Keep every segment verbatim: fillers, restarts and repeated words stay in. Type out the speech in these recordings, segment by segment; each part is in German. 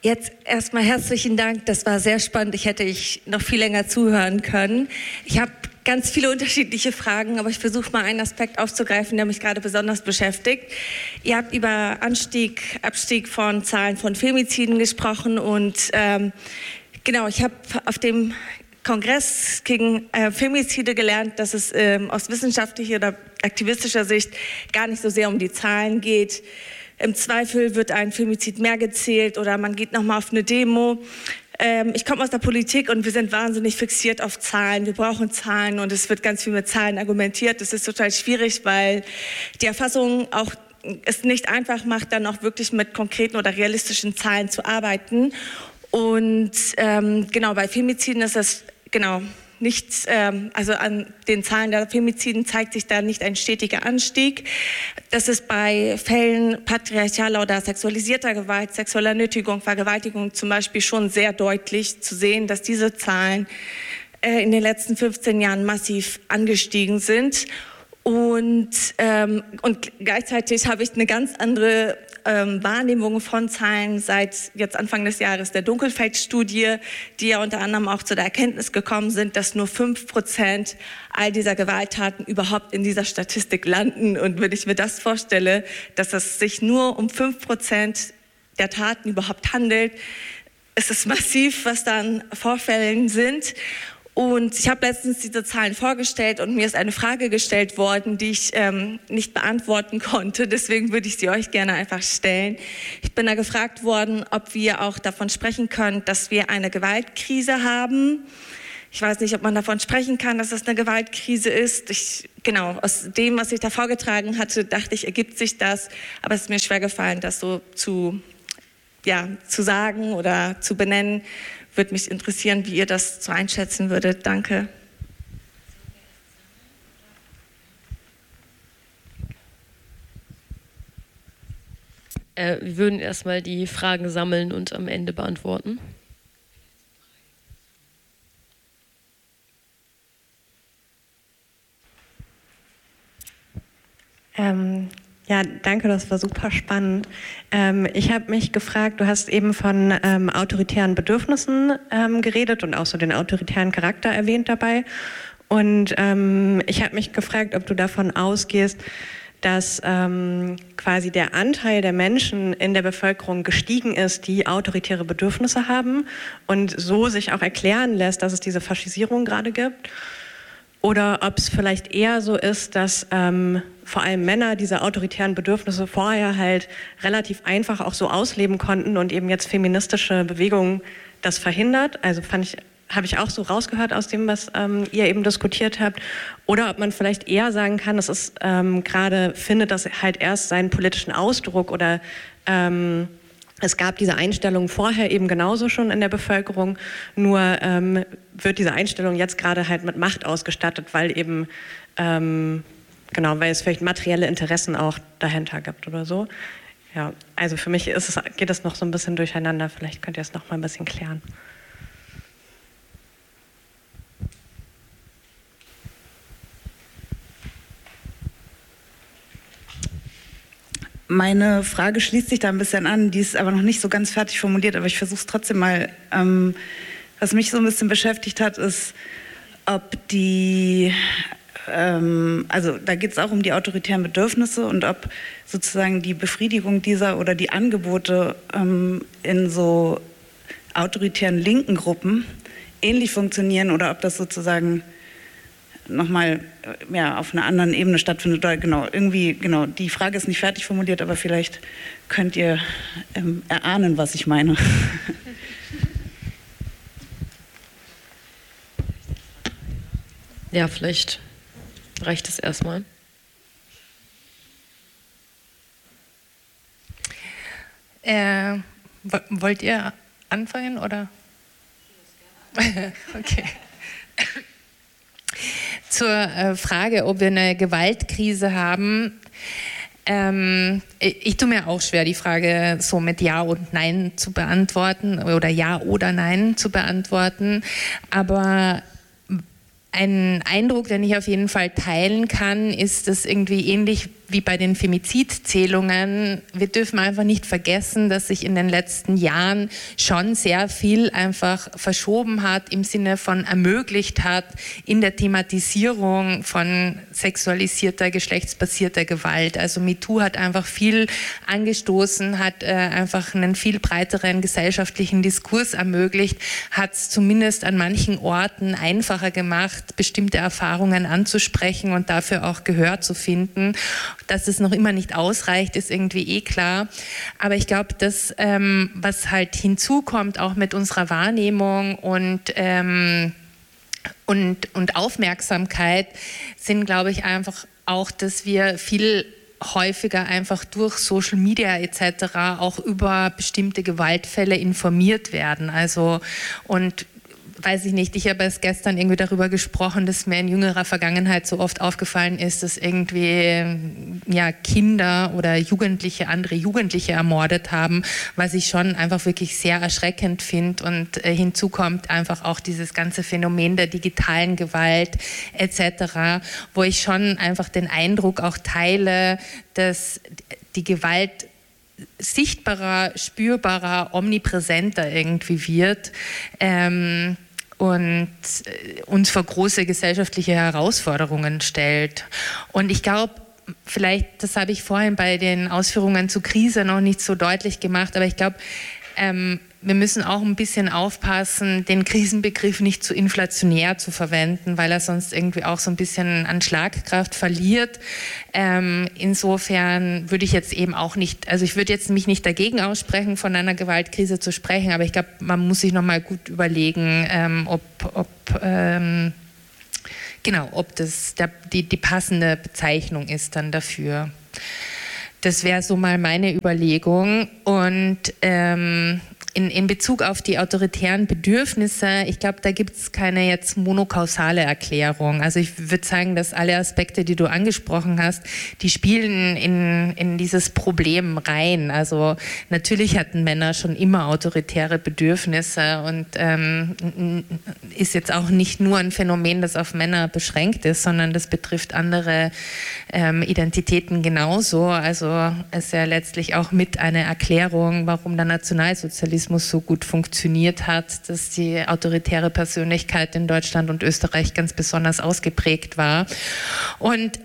Jetzt erstmal herzlichen Dank, das war sehr spannend. Ich hätte ich noch viel länger zuhören können. Ich habe ganz viele unterschiedliche Fragen, aber ich versuche mal einen Aspekt aufzugreifen, der mich gerade besonders beschäftigt. Ihr habt über Anstieg, Abstieg von Zahlen von Femiziden gesprochen und ähm, genau, ich habe auf dem Kongress gegen äh, Femizide gelernt, dass es ähm, aus wissenschaftlicher oder aktivistischer Sicht gar nicht so sehr um die Zahlen geht. Im Zweifel wird ein Femizid mehr gezählt oder man geht nochmal auf eine Demo. Ähm, ich komme aus der Politik und wir sind wahnsinnig fixiert auf Zahlen. Wir brauchen Zahlen und es wird ganz viel mit Zahlen argumentiert. Das ist total schwierig, weil die Erfassung auch es nicht einfach macht, dann auch wirklich mit konkreten oder realistischen Zahlen zu arbeiten. Und ähm, genau, bei Femiziden ist das genau nichts, ähm, also an den Zahlen der Femiziden zeigt sich da nicht ein stetiger Anstieg. Das ist bei Fällen patriarchaler oder sexualisierter Gewalt, sexueller Nötigung, Vergewaltigung zum Beispiel schon sehr deutlich zu sehen, dass diese Zahlen äh, in den letzten fünfzehn Jahren massiv angestiegen sind. Und, ähm, und gleichzeitig habe ich eine ganz andere ähm, Wahrnehmung von Zahlen seit jetzt Anfang des Jahres der Dunkelfeld-Studie, die ja unter anderem auch zu der Erkenntnis gekommen sind, dass nur fünf Prozent all dieser Gewalttaten überhaupt in dieser Statistik landen. Und wenn ich mir das vorstelle, dass es sich nur um fünf Prozent der Taten überhaupt handelt, ist es massiv, was da an Vorfällen sind. Und ich habe letztens diese Zahlen vorgestellt und mir ist eine Frage gestellt worden, die ich ähm, nicht beantworten konnte. Deswegen würde ich sie euch gerne einfach stellen. Ich bin da gefragt worden, ob wir auch davon sprechen können, dass wir eine Gewaltkrise haben. Ich weiß nicht, ob man davon sprechen kann, dass es eine Gewaltkrise ist. Ich, genau, aus dem, was ich da vorgetragen hatte, dachte ich, ergibt sich das. Aber es ist mir schwer gefallen, das so zu, ja, zu sagen oder zu benennen. Würde mich interessieren, wie ihr das so einschätzen würdet. Danke. Äh, wir würden erstmal die Fragen sammeln und am Ende beantworten. Ähm, ja, danke, das war super spannend. Ähm, ich habe mich gefragt, du hast eben von ähm, autoritären Bedürfnissen ähm, geredet und auch so den autoritären Charakter erwähnt dabei. Und ähm, ich habe mich gefragt, ob du davon ausgehst, dass ähm, quasi der Anteil der Menschen in der Bevölkerung gestiegen ist, die autoritäre Bedürfnisse haben und so sich auch erklären lässt, dass es diese Faschisierung gerade gibt. Oder ob es vielleicht eher so ist, dass ähm, vor allem Männer diese autoritären Bedürfnisse vorher halt relativ einfach auch so ausleben konnten und eben jetzt feministische Bewegungen das verhindert. Also fand ich, habe ich auch so rausgehört aus dem, was ähm, ihr eben diskutiert habt. Oder ob man vielleicht eher sagen kann, es ist ähm, gerade, findet das halt erst seinen politischen Ausdruck oder ähm, es gab diese Einstellung vorher eben genauso schon in der Bevölkerung, nur ähm, wird diese Einstellung jetzt gerade halt mit Macht ausgestattet, weil eben, ähm, genau, weil es vielleicht materielle Interessen auch dahinter gibt oder so. Ja, also für mich ist es, geht es noch so ein bisschen durcheinander, vielleicht könnt ihr es noch mal ein bisschen klären. Meine Frage schließt sich da ein bisschen an, die ist aber noch nicht so ganz fertig formuliert, aber ich versuche es trotzdem mal. Ähm, was mich so ein bisschen beschäftigt hat, ist, ob die, ähm, also da geht es auch um die autoritären Bedürfnisse und ob sozusagen die Befriedigung dieser oder die Angebote ähm, in so autoritären linken Gruppen ähnlich funktionieren oder ob das sozusagen nochmal ja, auf einer anderen Ebene stattfindet. Oder genau, irgendwie, genau, die Frage ist nicht fertig formuliert, aber vielleicht könnt ihr ähm, erahnen, was ich meine. Ja, vielleicht reicht es erstmal. Äh, wollt ihr anfangen oder? Okay. Zur äh, Frage, ob wir eine Gewaltkrise haben. Ähm, ich, ich tue mir auch schwer, die Frage so mit Ja und Nein zu beantworten oder Ja oder Nein zu beantworten. Aber ein Eindruck, den ich auf jeden Fall teilen kann, ist, dass irgendwie ähnlich wie bei den Femizidzählungen, wir dürfen einfach nicht vergessen, dass sich in den letzten Jahren schon sehr viel einfach verschoben hat, im Sinne von ermöglicht hat, in der Thematisierung von sexualisierter, geschlechtsbasierter Gewalt. Also MeToo hat einfach viel angestoßen, hat äh, einfach einen viel breiteren gesellschaftlichen Diskurs ermöglicht, hat es zumindest an manchen Orten einfacher gemacht, bestimmte Erfahrungen anzusprechen und dafür auch Gehör zu finden. Dass es noch immer nicht ausreicht, ist irgendwie eh klar. Aber ich glaube, dass ähm, was halt hinzukommt, auch mit unserer Wahrnehmung und, ähm, und, und Aufmerksamkeit, sind, glaube ich, einfach auch, dass wir viel häufiger einfach durch Social Media et cetera auch über bestimmte Gewaltfälle informiert werden. Also und weiß ich nicht, ich habe erst gestern irgendwie darüber gesprochen, dass mir in jüngerer Vergangenheit so oft aufgefallen ist, dass irgendwie ja, Kinder oder Jugendliche andere Jugendliche ermordet haben, was ich schon einfach wirklich sehr erschreckend finde. Und äh, hinzu kommt einfach auch dieses ganze Phänomen der digitalen Gewalt et cetera, wo ich schon einfach den Eindruck auch teile, dass die Gewalt sichtbarer, spürbarer, omnipräsenter irgendwie wird. Ähm, und uns vor große gesellschaftliche Herausforderungen stellt. Und ich glaube, vielleicht, das habe ich vorhin bei den Ausführungen zur Krise noch nicht so deutlich gemacht, aber ich glaube, ähm, wir müssen auch ein bisschen aufpassen, den Krisenbegriff nicht zu inflationär zu verwenden, weil er sonst irgendwie auch so ein bisschen an Schlagkraft verliert. Ähm, insofern würde ich jetzt eben auch nicht, also ich würde jetzt mich nicht dagegen aussprechen, von einer Gewaltkrise zu sprechen, aber ich glaube, man muss sich nochmal gut überlegen, ähm, ob, ob ähm, genau, ob das der, die, die passende Bezeichnung ist dann dafür. Das wäre so mal meine Überlegung. Und ähm, in, in Bezug auf die autoritären Bedürfnisse, ich glaube, da gibt es keine jetzt monokausale Erklärung. Also ich würde sagen, dass alle Aspekte, die du angesprochen hast, die spielen in, in dieses Problem rein. Also natürlich hatten Männer schon immer autoritäre Bedürfnisse und ähm, ist jetzt auch nicht nur ein Phänomen, das auf Männer beschränkt ist, sondern das betrifft andere ähm, Identitäten genauso. Also ist ja letztlich auch mit einer Erklärung, warum der Nationalsozialismus so gut funktioniert hat, dass die autoritäre Persönlichkeit in Deutschland und Österreich ganz besonders ausgeprägt war. Und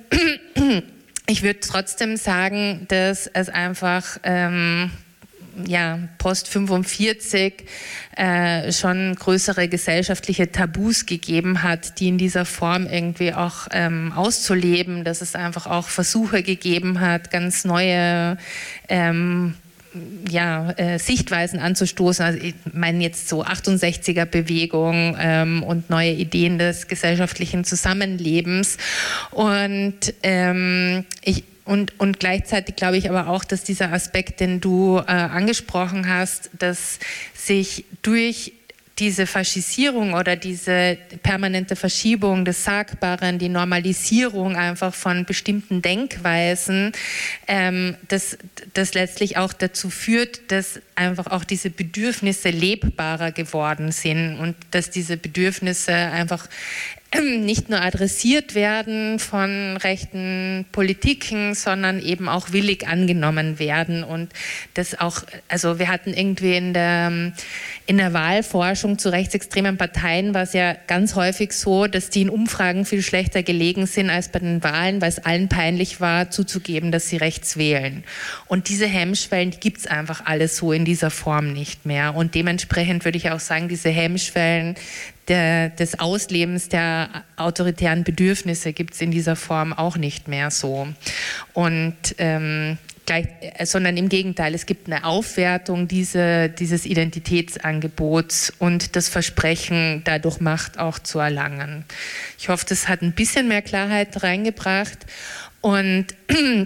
ich würde trotzdem sagen, dass es einfach ähm, ja, post fünfundvierzig äh, schon größere gesellschaftliche Tabus gegeben hat, die in dieser Form irgendwie auch ähm, auszuleben, dass es einfach auch Versuche gegeben hat, ganz neue ähm, ja, äh, Sichtweisen anzustoßen. Also ich meine jetzt so achtundsechziger-Bewegung ähm, und neue Ideen des gesellschaftlichen Zusammenlebens. Und ähm, ich Und, und gleichzeitig glaube ich aber auch, dass dieser Aspekt, den du äh, angesprochen hast, dass sich durch diese Faschisierung oder diese permanente Verschiebung des Sagbaren, die Normalisierung einfach von bestimmten Denkweisen, ähm, das, das letztlich auch dazu führt, dass einfach auch diese Bedürfnisse lebbarer geworden sind und dass diese Bedürfnisse einfach nicht nur adressiert werden von rechten Politiken, sondern eben auch willig angenommen werden. Und das auch, also wir hatten irgendwie in der, in der Wahlforschung zu rechtsextremen Parteien war es ja ganz häufig so, dass die in Umfragen viel schlechter gelegen sind als bei den Wahlen, weil es allen peinlich war, zuzugeben, dass sie rechts wählen. Und diese Hemmschwellen, die gibt es einfach alles so in dieser Form nicht mehr. Und dementsprechend würde ich auch sagen, diese Hemmschwellen Der, des Auslebens der autoritären Bedürfnisse gibt es in dieser Form auch nicht mehr so. Und ähm, gleich, sondern im Gegenteil, es gibt eine Aufwertung diese, dieses Identitätsangebots und das Versprechen, dadurch Macht auch zu erlangen. Ich hoffe, das hat ein bisschen mehr Klarheit reingebracht. Und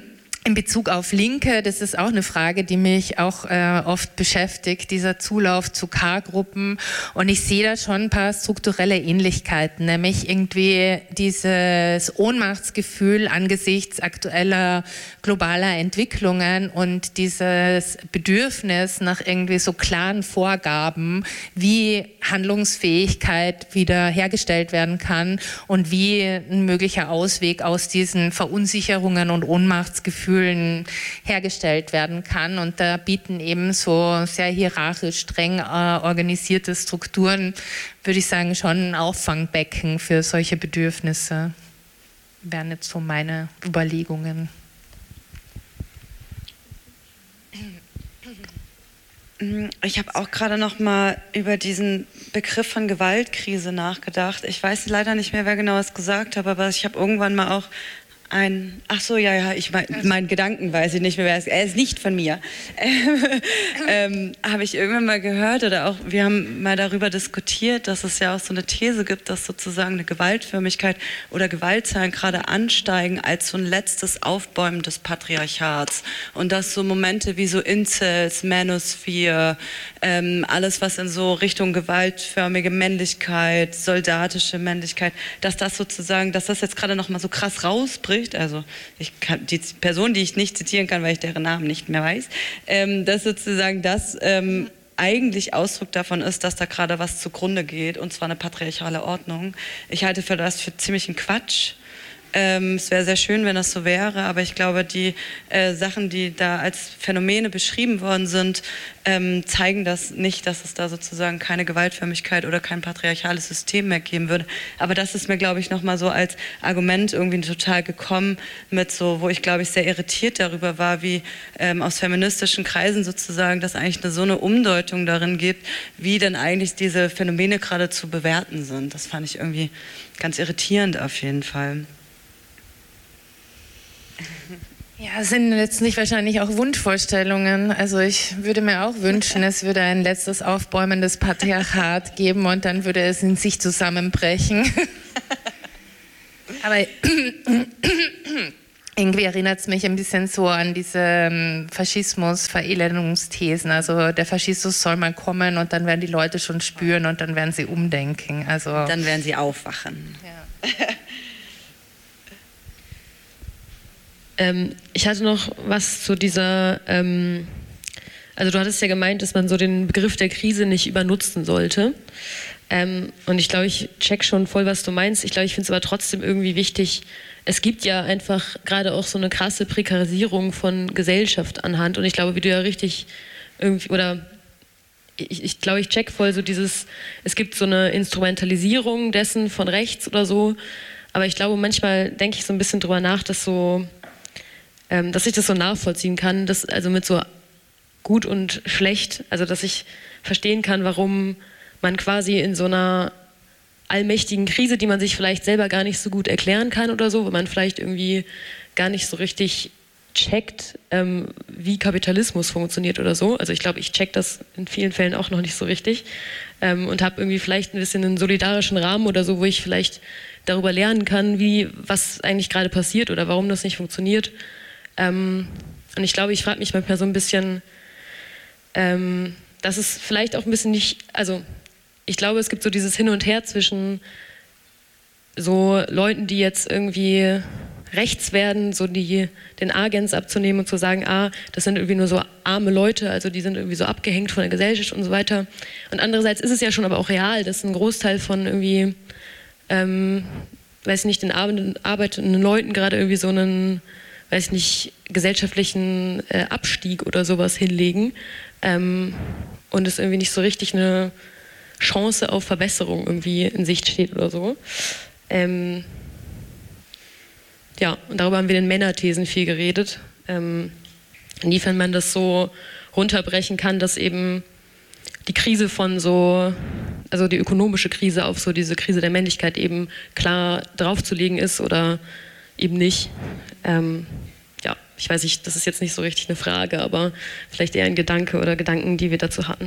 in Bezug auf Linke, das ist auch eine Frage, die mich auch äh, oft beschäftigt, dieser Zulauf zu K-Gruppen. Und ich sehe da schon ein paar strukturelle Ähnlichkeiten, nämlich irgendwie dieses Ohnmachtsgefühl angesichts aktueller globaler Entwicklungen und dieses Bedürfnis nach irgendwie so klaren Vorgaben, wie Handlungsfähigkeit wieder hergestellt werden kann und wie ein möglicher Ausweg aus diesen Verunsicherungen und Ohnmachtsgefühlen hergestellt werden kann. Und da bieten eben so sehr hierarchisch, streng äh, organisierte Strukturen, würde ich sagen, schon ein Auffangbecken für solche Bedürfnisse. Wären jetzt so meine Überlegungen. Ich habe auch gerade noch mal über diesen Begriff von Gewaltkrise nachgedacht. Ich weiß leider nicht mehr, wer genau es gesagt hat, aber ich habe irgendwann mal auch ein, ach so, ja, ja, ich mein, meinen Gedanken weiß ich nicht mehr, wer es ist. Er ist nicht von mir. ähm, habe ich irgendwann mal gehört oder auch, wir haben mal darüber diskutiert, dass es ja auch so eine These gibt, dass sozusagen eine Gewaltförmigkeit oder Gewaltzahlen gerade ansteigen als so ein letztes Aufbäumen des Patriarchats und dass so Momente wie so Incels, Manosphere, ähm, alles was in so Richtung gewaltförmige Männlichkeit, soldatische Männlichkeit, dass das sozusagen, dass das jetzt gerade noch mal so krass rausbricht. Also ich kann, die Person, die ich nicht zitieren kann, weil ich deren Namen nicht mehr weiß, ähm, dass sozusagen das ähm, eigentlich Ausdruck davon ist, dass da gerade was zugrunde geht, und zwar eine patriarchale Ordnung. Ich halte für das für ziemlichen Quatsch. Ähm, es wäre sehr schön, wenn das so wäre, aber ich glaube, die äh, Sachen, die da als Phänomene beschrieben worden sind, ähm, zeigen das nicht, dass es da sozusagen keine Gewaltförmigkeit oder kein patriarchales System mehr geben würde. Aber das ist mir, glaube ich, nochmal so als Argument irgendwie total gekommen, mit so, wo ich, glaube ich, sehr irritiert darüber war, wie ähm, aus feministischen Kreisen sozusagen, dass eigentlich eine, so eine Umdeutung darin gibt, wie denn eigentlich diese Phänomene gerade zu bewerten sind. Das fand ich irgendwie ganz irritierend auf jeden Fall. Ja, es sind letztlich wahrscheinlich auch Wunschvorstellungen. Also ich würde mir auch wünschen, es würde ein letztes aufbäumendes Patriarchat geben und dann würde es in sich zusammenbrechen. Aber irgendwie erinnert es mich ein bisschen so an diese Faschismus-Verelendungsthesen. Also der Faschismus soll mal kommen und dann werden die Leute schon spüren und dann werden sie umdenken. Also dann werden sie aufwachen. Ja. Ähm, ich hatte noch was zu dieser, ähm, also du hattest ja gemeint, dass man so den Begriff der Krise nicht übernutzen sollte. Ähm, und ich glaube, ich check schon voll, was du meinst. Ich glaube, ich finde es aber trotzdem irgendwie wichtig, es gibt ja einfach gerade auch so eine krasse Prekarisierung von Gesellschaft anhand. Und ich glaube, wie du ja richtig irgendwie, oder ich, ich glaube, ich check voll so dieses, es gibt so eine Instrumentalisierung dessen von rechts oder so. Aber ich glaube, manchmal denke ich so ein bisschen drüber nach, dass so, ähm, dass ich das so nachvollziehen kann, dass also mit so gut und schlecht, also dass ich verstehen kann, warum man quasi in so einer allmächtigen Krise, die man sich vielleicht selber gar nicht so gut erklären kann oder so, wo man vielleicht irgendwie gar nicht so richtig checkt, ähm, wie Kapitalismus funktioniert oder so. Also ich glaube, ich check das in vielen Fällen auch noch nicht so richtig ähm, und habe irgendwie vielleicht ein bisschen einen solidarischen Rahmen oder so, wo ich vielleicht darüber lernen kann, wie, was eigentlich gerade passiert oder warum das nicht funktioniert. Ähm, und ich glaube, ich frage mich manchmal so ein bisschen, ähm, dass es vielleicht auch ein bisschen nicht, also ich glaube, es gibt so dieses Hin und Her zwischen so Leuten, die jetzt irgendwie rechts werden, so die den Agens abzunehmen und zu sagen, ah, das sind irgendwie nur so arme Leute, also die sind irgendwie so abgehängt von der Gesellschaft und so weiter. Und andererseits ist es ja schon aber auch real, dass ein Großteil von irgendwie, ähm, weiß ich nicht, den arbeitenden Leuten gerade irgendwie so einen, weiß ich nicht, gesellschaftlichen äh, Abstieg oder sowas hinlegen ähm, und es irgendwie nicht so richtig eine Chance auf Verbesserung irgendwie in Sicht steht oder so. Ähm, ja, und darüber haben wir in den Männerthesen viel geredet. Ähm, inwiefern man das so runterbrechen kann, dass eben die Krise von so, also die ökonomische Krise auf so diese Krise der Männlichkeit eben klar draufzulegen ist oder eben nicht. Ähm, ja, ich weiß nicht, das ist jetzt nicht so richtig eine Frage, aber vielleicht eher ein Gedanke oder Gedanken, die wir dazu hatten.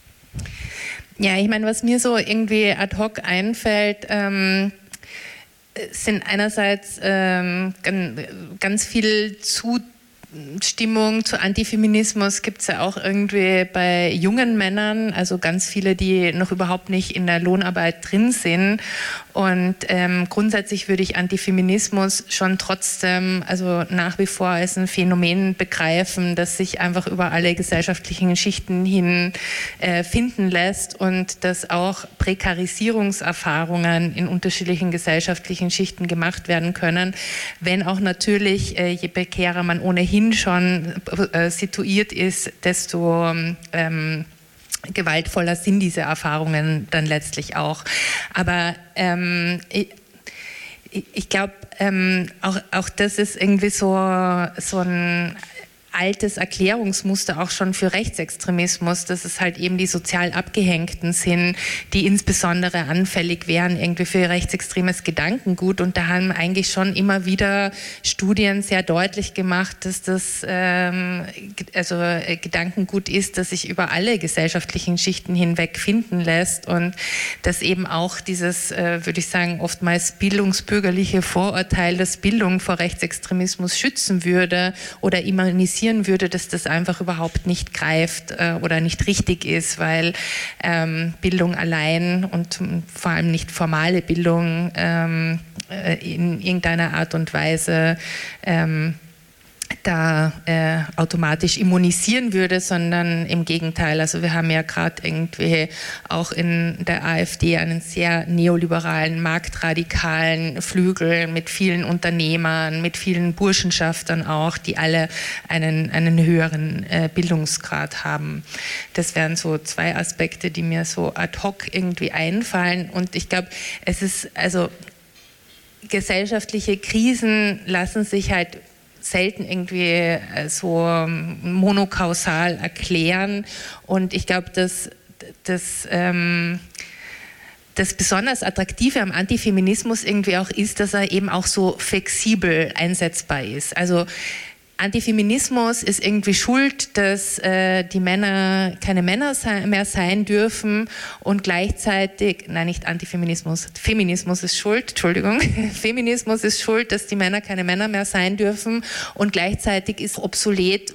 Ja, ich meine, was mir so irgendwie ad hoc einfällt, ähm, sind einerseits ähm, ganz viel Zustimmung zu Antifeminismus gibt es ja auch irgendwie bei jungen Männern, also ganz viele, die noch überhaupt nicht in der Lohnarbeit drin sind. Und ähm, grundsätzlich würde ich Antifeminismus schon trotzdem, also nach wie vor als ein Phänomen begreifen, das sich einfach über alle gesellschaftlichen Schichten hin äh, finden lässt und dass auch Prekarisierungserfahrungen in unterschiedlichen gesellschaftlichen Schichten gemacht werden können, wenn auch natürlich, äh, je prekärer man ohnehin schon äh, situiert ist, desto ähm, gewaltvoller sind diese Erfahrungen dann letztlich auch. Aber ähm, ich, ich glaube, ähm, auch, auch das ist irgendwie so, so ein altes Erklärungsmuster auch schon für Rechtsextremismus, dass es halt eben die sozial Abgehängten sind, die insbesondere anfällig wären irgendwie für rechtsextremes Gedankengut. Und da haben eigentlich schon immer wieder Studien sehr deutlich gemacht, dass das ähm, also äh, Gedankengut ist, das sich über alle gesellschaftlichen Schichten hinweg finden lässt und dass eben auch dieses, äh, würde ich sagen, oftmals bildungsbürgerliche Vorurteil, dass Bildung vor Rechtsextremismus schützen würde oder immunisieren würde, dass das einfach überhaupt nicht greift äh, oder nicht richtig ist, weil ähm, Bildung allein und ähm, vor allem nicht formale Bildung ähm, äh, in irgendeiner Art und Weise ähm, da äh, automatisch immunisieren würde, sondern im Gegenteil. Also wir haben ja gerade irgendwie auch in der AfD einen sehr neoliberalen, marktradikalen Flügel mit vielen Unternehmern, mit vielen Burschenschaftern auch, die alle einen, einen höheren äh, Bildungsgrad haben. Das wären so zwei Aspekte, die mir so ad hoc irgendwie einfallen. Und ich glaube, es ist, also gesellschaftliche Krisen lassen sich halt selten irgendwie so monokausal erklären. Und ich glaube, dass das, ähm, das besonders Attraktive am Antifeminismus irgendwie auch ist, dass er eben auch so flexibel einsetzbar ist. Also Antifeminismus ist irgendwie schuld, dass äh, die Männer keine Männer sein, mehr sein dürfen und gleichzeitig, nein, nicht Antifeminismus, Feminismus ist schuld, Entschuldigung, Feminismus ist schuld, dass die Männer keine Männer mehr sein dürfen und gleichzeitig ist obsolet,